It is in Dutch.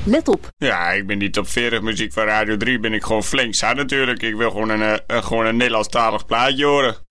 let op. Ja, ik ben die top 40 muziek van Radio 3 ben ik gewoon flink zat natuurlijk. Ik wil gewoon een Nederlandstalig plaatje horen.